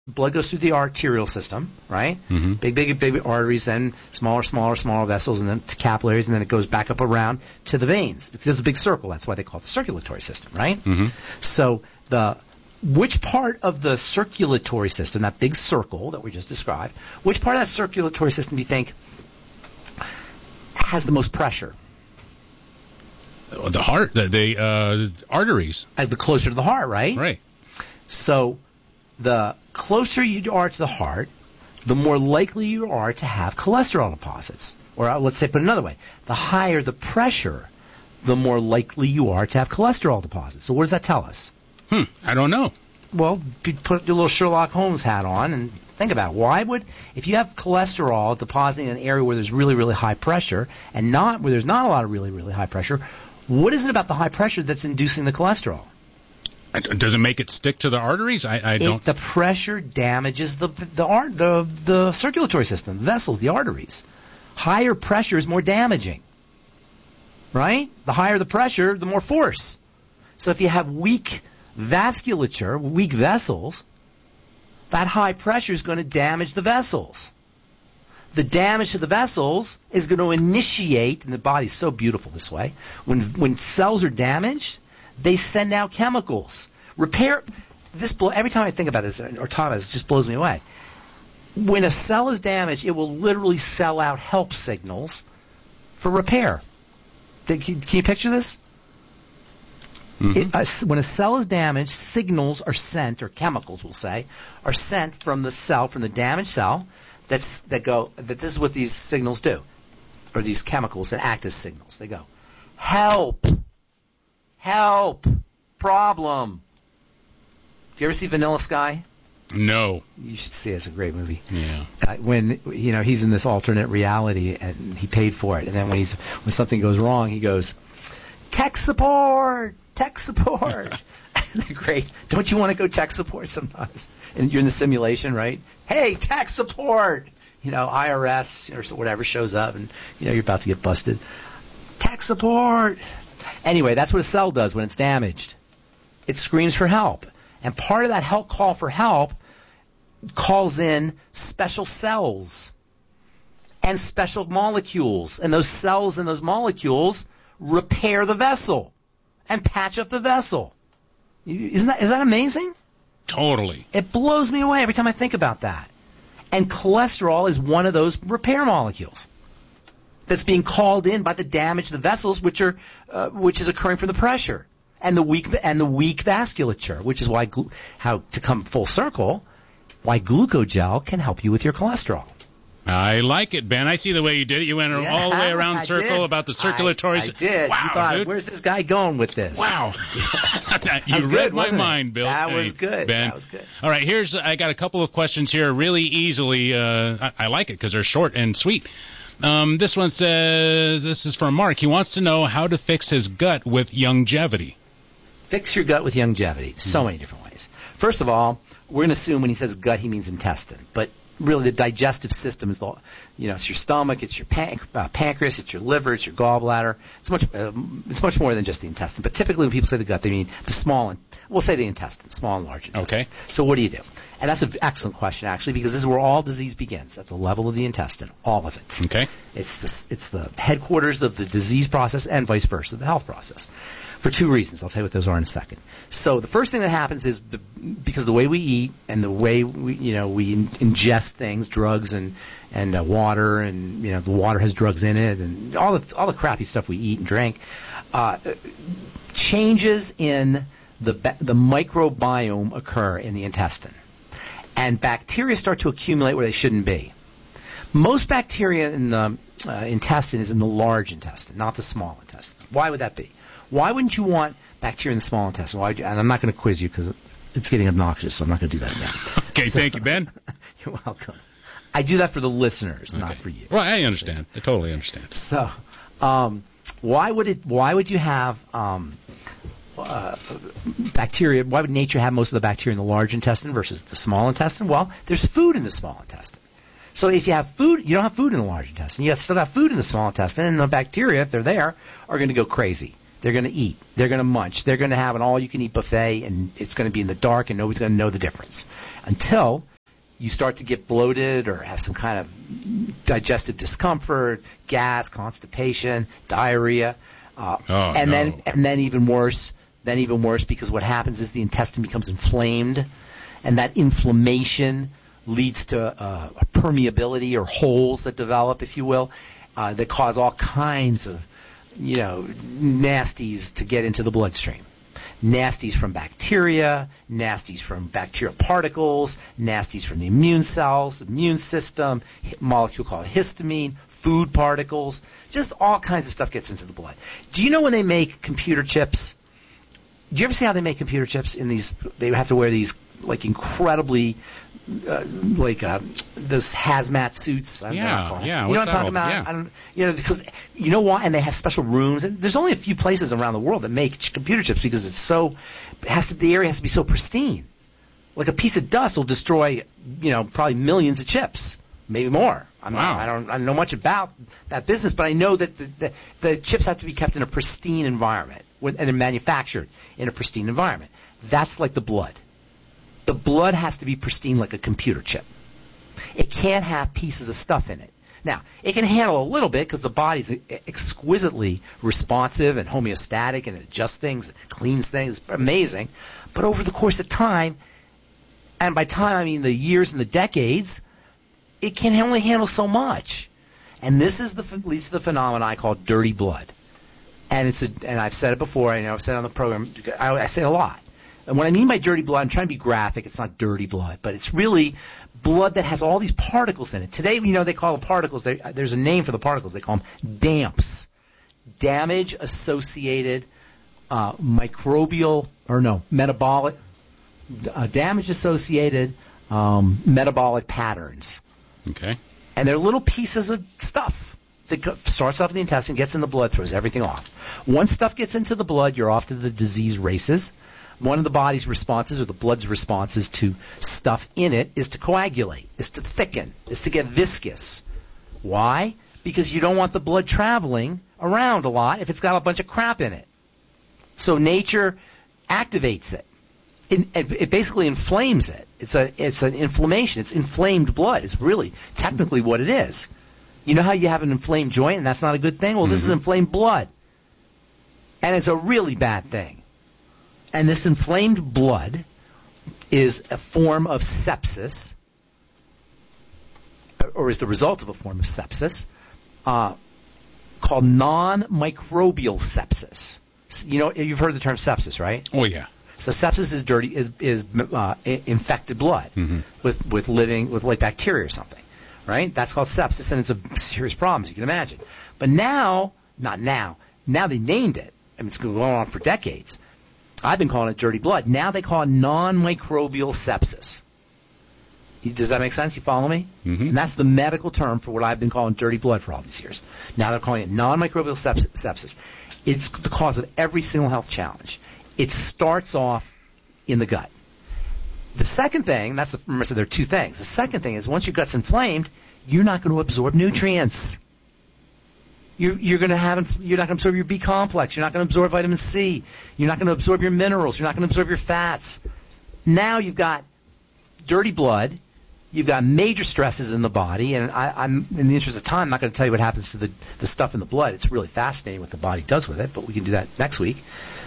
blood goes through the arterial system, right? Mm-hmm. Big arteries, then smaller vessels, and then to capillaries, and then it goes back up around to the veins. There's a big circle. That's why they call it the circulatory system, right? Mm-hmm. So which part of the circulatory system, that big circle that we just described, which part of that circulatory system do you think has the most pressure? The heart, the arteries. The closer to the heart, right? Right. So the closer you are to the heart, the more likely you are to have cholesterol deposits. Or let's say, put another way, the higher the pressure, the more likely you are to have cholesterol deposits. So what does that tell us? I don't know. Well, put your little Sherlock Holmes hat on and think about it. If you have cholesterol depositing in an area where there's really, really high pressure and not where there's not a lot of really, really high pressure, what is it about the high pressure that's inducing the cholesterol? Does it make it stick to the arteries? I don't. The pressure damages the circulatory system, the vessels, the arteries. Higher pressure is more damaging, right? The higher the pressure, the more force. So if you have weak vasculature, weak vessels, that high pressure is going to damage the vessels. The damage to the vessels is going to initiate, and the body's so beautiful this way, when cells are damaged, they send out chemicals. Every time I think about this, or talk about this, it just blows me away. When a cell is damaged, it will literally sell out help signals for repair. Can you picture this? Mm-hmm. When a cell is damaged, signals are sent, or chemicals, we'll say, are sent from the cell, from the damaged cell, that this is what these signals do, or these chemicals that act as signals. They go, help, problem. Do you ever see Vanilla Sky? No. You should see it. It's a great movie. Yeah. When he's in this alternate reality and he paid for it, and then when something goes wrong, he goes, tech support. They're great. Don't you want to go tech support sometimes? And you're in the simulation, right? Hey, tech support. IRS or whatever shows up, and you're about to get busted. Tech support. Anyway, that's what a cell does when it's damaged. It screams for help. And part of that call for help calls in special cells and special molecules. And those cells and those molecules repair the vessel and patch up the vessel. Is that amazing? Totally. It blows me away every time I think about that. And cholesterol is one of those repair molecules that's being called in by the damage of the vessels, which is occurring from the pressure and the weak vasculature, which is why to come full circle, why glucogel can help you with your cholesterol. I like it, Ben. I see the way you did it. You went all the way around the circle about the circulatory. I did. Wow, you thought, dude. Where's this guy going with this? Wow. You read my mind, Bill. That was good. Ben. That was good. All right, I got a couple of questions here really easily. I like it because they're short and sweet. This one says, this is from Mark. He wants to know how to fix his gut with longevity. Fix your gut with longevity. So many different ways. First of all, we're going to assume when he says gut, he means intestine. But really the digestive system is it's your stomach, it's your pancreas, it's your liver, it's your gallbladder. It's much more than just the intestine. But typically when people say the gut, they mean we'll say the intestine, small and large intestine. Okay. So what do you do? And that's an excellent question, actually, because this is where all disease begins, at the level of the intestine, all of it. Okay. It's the headquarters of the disease process and vice versa, the health process. For two reasons. I'll tell you what those are in a second. So the first thing that happens is because the way we eat and the way we ingest things, drugs and water, and the water has drugs in it, and all the crappy stuff we eat and drink, changes in the microbiome occur in the intestine, and bacteria start to accumulate where they shouldn't be. Most bacteria in the intestine is in the large intestine, not the small intestine. Why would that be? Why wouldn't you want bacteria in the small intestine? And I'm not going to quiz you because it's getting obnoxious, so I'm not going to do that now. Okay, thank you, Ben. You're welcome. I do that for the listeners, not for you. Well, I understand. I totally understand. So, why would you have bacteria? Why would nature have most of the bacteria in the large intestine versus the small intestine? Well, there's food in the small intestine. So if you have food, you don't have food in the large intestine. You still have food in the small intestine, and the bacteria, if they're there, are going to go crazy. They're going to eat. They're going to munch. They're going to have an all-you-can-eat buffet, and it's going to be in the dark, and nobody's going to know the difference until you start to get bloated or have some kind of digestive discomfort, gas, constipation, diarrhea, and then even worse. Because what happens is the intestine becomes inflamed, and that inflammation leads to permeability or holes that develop, if you will, that cause all kinds of nasties to get into the bloodstream. Nasties from bacteria, nasties from bacterial particles, nasties from the immune cells, immune system, molecule called histamine, food particles, just all kinds of stuff gets into the blood. Do you know when they make computer chips? Do you ever see how they make computer chips in these? They have to wear these like incredibly those hazmat suits. Yeah. You know what I'm talking about? Yeah. I don't. Because you know why? And they have special rooms. And there's only a few places around the world that make computer chips because the area has to be so pristine. Like a piece of dust will destroy, probably millions of chips, maybe more. I don't know much about that business, but I know that the chips have to be kept in a pristine environment and they're manufactured in a pristine environment. That's like the blood. The blood has to be pristine like a computer chip. It can't have pieces of stuff in it. Now, it can handle a little bit because the body's exquisitely responsive and homeostatic and it adjusts things, cleans things. It's amazing. But over the course of time, and by time I mean the years and the decades, it can only handle so much. And this is leads to the phenomenon I call dirty blood. And I've said it before. I know I've said it on the program. I say it a lot. And what I mean by dirty blood, I'm trying to be graphic. It's not dirty blood, but it's really blood that has all these particles in it. Today, they call the particles. There's a name for the particles. They call them DAMPs, damage-associated metabolic, damage-associated metabolic patterns. Okay. And they're little pieces of stuff that starts off in the intestine, gets in the blood, throws everything off. Once stuff gets into the blood, you're off to the disease races. One of the body's responses, or the blood's responses to stuff in it, is to coagulate, is to thicken, is to get viscous. Why? Because you don't want the blood traveling around a lot if it's got a bunch of crap in it. So nature activates it. It basically inflames it. It's an inflammation. It's inflamed blood. It's really technically what it is. You know how you have an inflamed joint and that's not a good thing? Well, this is inflamed blood. And it's a really bad thing. And this inflamed blood is a form of sepsis, or is the result of a form of sepsis, called non-microbial sepsis. You've heard the term sepsis, right? Oh, yeah. So sepsis is dirty, is infected blood with like bacteria or something, right? That's called sepsis, and it's a serious problem, as you can imagine. But now they named it. I mean, it's been going on for decades. I've been calling it dirty blood. Now they call it non-microbial sepsis. Does that make sense? You follow me? Mm-hmm. And that's the medical term for what I've been calling dirty blood for all these years. Now they're calling it non-microbial sepsis. It's the cause of every single health challenge. It starts off in the gut. The second thing, remember I said there are two things. The second thing is once your gut's inflamed, you're not going to absorb nutrients. You're not going to absorb your B complex. You're not going to absorb vitamin C. You're not going to absorb your minerals. You're not going to absorb your fats. Now you've got dirty blood. You've got major stresses in the body. And I'm in the interest of time, I'm not going to tell you what happens to the stuff in the blood. It's really fascinating what the body does with it, but we can do that next week.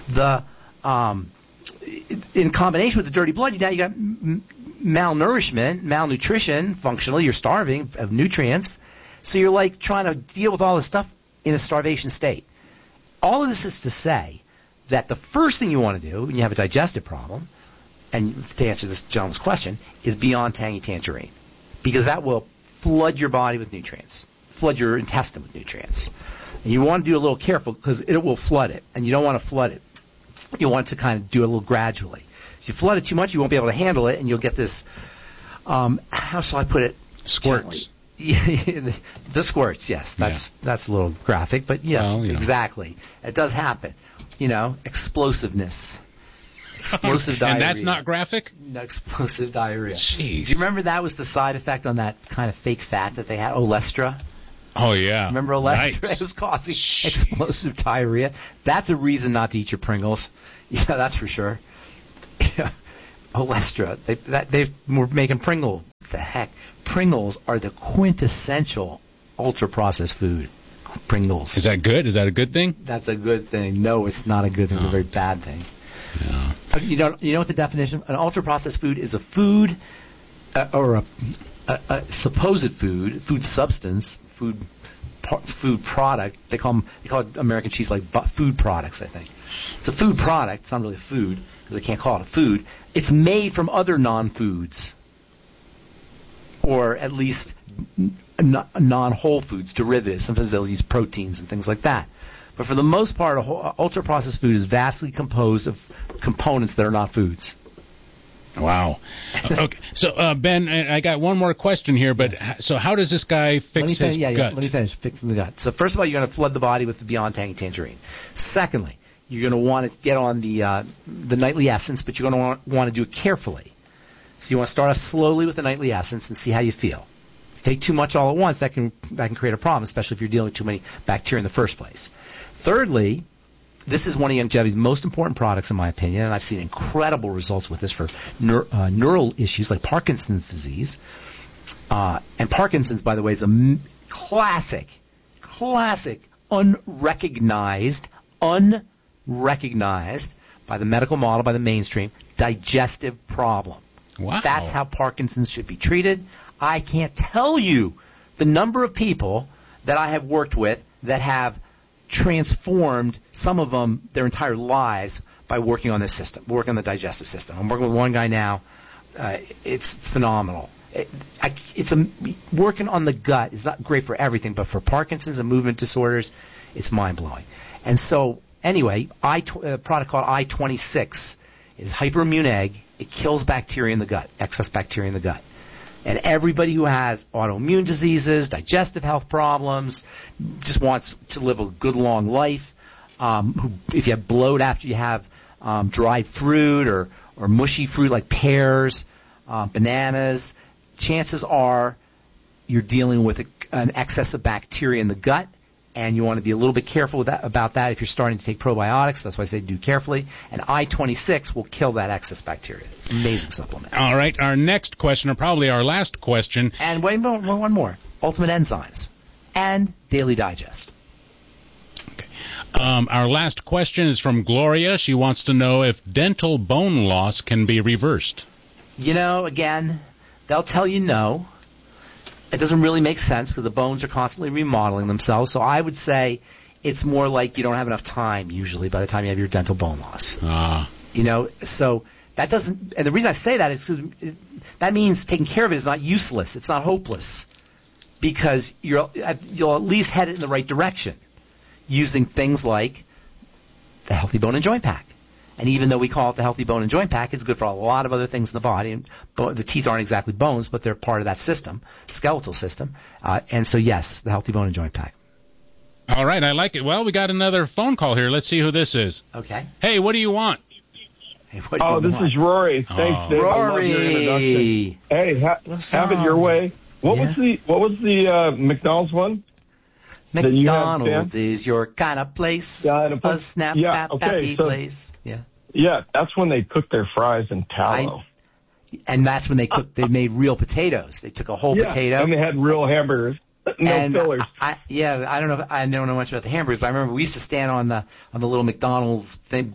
In combination with the dirty blood, now you got malnourishment, malnutrition. Functionally, you're starving of nutrients. So you're like trying to deal with all this stuff in a starvation state. All of this is to say that the first thing you want to do when you have a digestive problem, and to answer this gentleman's question, is be on Tangy Tangerine. Because that will flood your body with nutrients, flood your intestine with nutrients. And you want to do a little careful because it will flood it, and you don't want to flood it. You want to kind of do it a little gradually. If you flood it too much, you won't be able to handle it, and you'll get this, how shall I put it? Squirts. The squirts, yes. That's a little graphic, but yes, exactly. It does happen. Explosiveness. Explosive diarrhea. And that's not graphic? No, explosive diarrhea. Jeez. Do you remember that was the side effect on that kind of fake fat that they had, Olestra? Oh, yeah. Remember Olestra? Nice. It was causing explosive diarrhea. That's a reason not to eat your Pringles. Yeah, that's for sure. Olestra. We're making Pringles. What the heck? Pringles are the quintessential ultra-processed food. Pringles. Is that good? Is that a good thing? That's a good thing. No, it's not a good thing. It's a very bad thing. Yeah. You know what the definition? An ultra-processed food is a food or a supposed food substance, food product. They call it American cheese like food products, I think. It's a food product. It's not really a food because they can't call it a food. It's made from other non-foods, or at least non-whole foods, derivatives. Sometimes they'll use proteins and things like that. But for the most part, ultra-processed food is vastly composed of components that are not foods. Wow. Okay. So, Ben, I got one more question here, but so how does this guy fix his gut? Let me finish fixing the gut. So first of all, you're going to flood the body with the Beyond Tangy Tangerine. Secondly, you're going to want to get on the nightly essence, but you're going to want to do it carefully. So you want to start off slowly with the nightly essence and see how you feel. If you take too much all at once, that can create a problem, especially if you're dealing with too many bacteria in the first place. Thirdly, this is one of Youngevity's most important products, in my opinion, and I've seen incredible results with this for neural issues like Parkinson's disease. And Parkinson's, by the way, is a classic, unrecognized by the medical model, by the mainstream, digestive problem. Wow. That's how Parkinson's should be treated. I can't tell you the number of people that I have worked with that have transformed, some of them, their entire lives by working on this system, working on the digestive system. I'm working with one guy now. It's phenomenal. Working on the gut is not great for everything, but for Parkinson's and movement disorders, it's mind-blowing. And so, anyway, a product called I-26 is hyperimmune egg. It kills bacteria in the gut, excess bacteria in the gut. And everybody who has autoimmune diseases, digestive health problems, just wants to live a good long life, if you have bloat after you have dried fruit or mushy fruit like pears, bananas, chances are you're dealing with an excess of bacteria in the gut, and you want to be a little bit careful about that if you're starting to take probiotics. That's why I say do carefully. And I-26 will kill that excess bacteria. Amazing supplement. All right, our next question, or probably our last question. And one more. Ultimate Enzymes and Daily Digest. Okay. Our last question is from Gloria. She wants to know if dental bone loss can be reversed. Again, they'll tell you no. It doesn't really make sense because the bones are constantly remodeling themselves. So I would say it's more like you don't have enough time usually by the time you have your dental bone loss. So that doesn't. And the reason I say that is because that means taking care of it is not useless. It's not hopeless because you'll at least head it in the right direction using things like the Healthy Bone and Joint Pack. And even though we call it the Healthy Bone and Joint Pack, it's good for a lot of other things in the body. And the teeth aren't exactly bones, but they're part of that system, skeletal system. And so, yes, the Healthy Bone and Joint Pack. All right, I like it. Well, we got another phone call here. Let's see who this is. Okay. Hey, what do you want? This is Rory. Thanks, Dave. Rory. I love your introduction. Hey, have it your way. What was the McDonald's one? McDonald's is your kind of place. A snap, happy place. Yeah, that's when they cook their fries in tallow. And that's when they made real potatoes. They took a whole potato. And they had real hamburgers. No fillers. I don't know much about the hamburgers, but I remember we used to stand on the little McDonald's thing,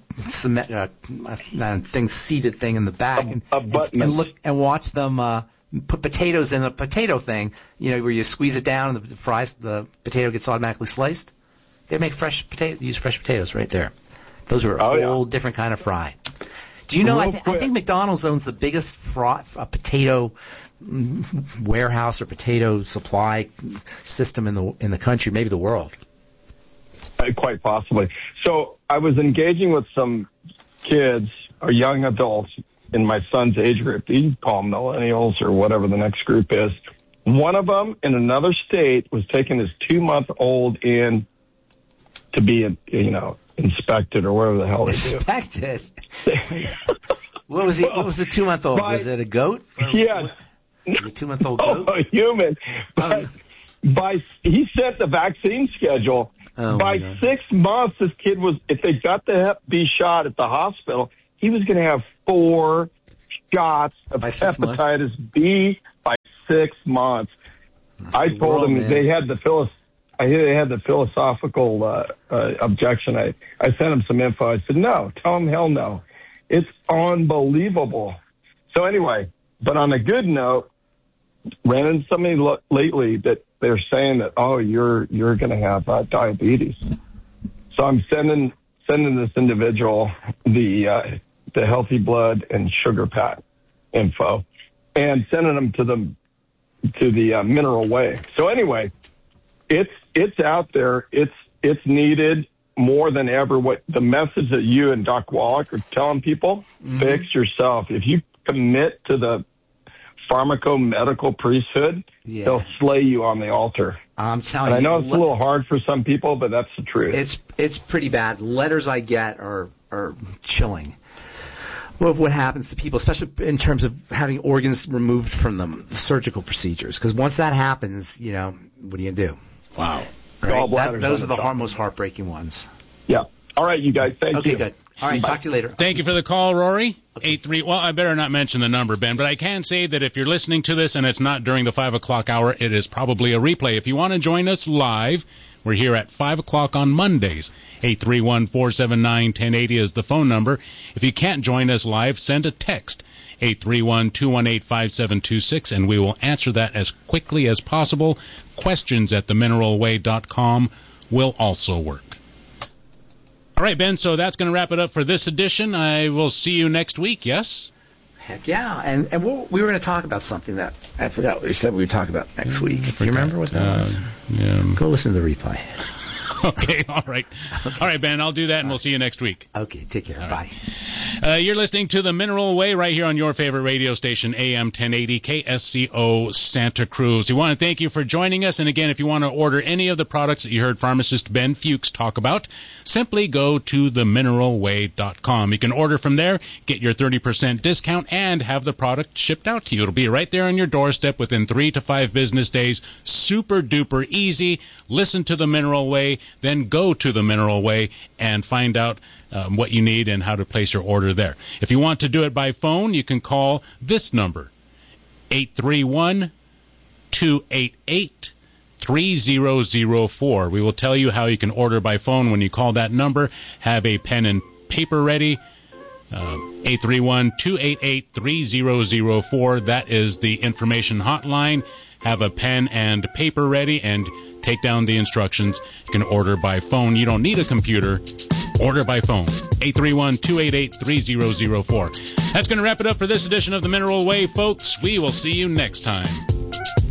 seated thing in the back, and look and watch them put potatoes in a potato thing. Where you squeeze it down and the potato gets automatically sliced. They make use fresh potatoes right there. Those are a whole different kind of fry. Do you know? I think McDonald's owns the biggest potato warehouse or potato supply system in the country, maybe the world. Quite possibly. So I was engaging with some kids or young adults in my son's age group. You can call them millennials or whatever the next group is. One of them in another state was taking his 2-month-old in to be, inspected or whatever the hell they do. Inspected? What was the 2-month-old? Was it a goat? Yeah. Was it a 2-month-old goat? A human. He set the vaccine schedule. By 6 months, this kid was, if they got the Hep B shot at the hospital, he was going to have 4 shots of hepatitis B by 6 months. I told them they had the philosophical objection. I sent them some info. I said, no, tell them hell no. It's unbelievable. So anyway, but on a good note, ran into somebody lately that they're saying that, oh, you're going to have diabetes. So I'm sending this individual the healthy blood and sugar pack info and sending them to the Mineral Way. So anyway, it's out there. It's needed more than ever. What the message that you and Doc Wallach are telling people, fix yourself. If you commit to the pharmaco-medical priesthood, they'll slay you on the altar. I'm telling you. I know it's a little hard for some people, but that's the truth. It's pretty bad. Letters I get are chilling. Of what happens to people, especially in terms of having organs removed from them, the surgical procedures. Because once that happens, what do you do? Wow. Right? Those are the most heartbreaking ones. Yeah. All right, you guys. Thank you. Okay, good. All right, talk to you later. Thank you for the call, Rory. 83. Well, I better not mention the number, Ben, but I can say that if you're listening to this and it's not during the 5 o'clock hour, it is probably a replay. If you want to join us live, we're here at 5 o'clock on Mondays. 831-479-1080 is the phone number. If you can't join us live, send a text. 831-218-5726, and we will answer that as quickly as possible. Questions at themineralway.com will also work. All right, Ben, so that's going to wrap it up for this edition. I will see you next week, yes? Heck yeah. And we were going to talk about something that I forgot what we said we would talk about next week. Do you remember what that was? Yeah. Go listen to the replay. Okay, all right. Okay. All right, Ben, I'll do that, and we'll see you next week. Okay, take care. All Bye. Right. You're listening to The Mineral Way right here on your favorite radio station, AM 1080 KSCO Santa Cruz. We want to thank you for joining us, and again, if you want to order any of the products that you heard pharmacist Ben Fuchs talk about, simply go to themineralway.com. You can order from there, get your 30% discount, and have the product shipped out to you. It'll be right there on your doorstep within 3 to 5 business days. Super duper easy. Listen to The Mineral Way, then go to The Mineral Way and find out what you need and how to place your order there. If you want to do it by phone, you can call this number, 831-288-3004. We will tell you how you can order by phone when you call that number. Have a pen and paper ready. 831-288-3004. That is the information hotline. Have a pen and paper ready and take down the instructions. You can order by phone. You don't need a computer. Order by phone. 831-288-3004. That's going to wrap it up for this edition of The Mineral Way, folks. We will see you next time.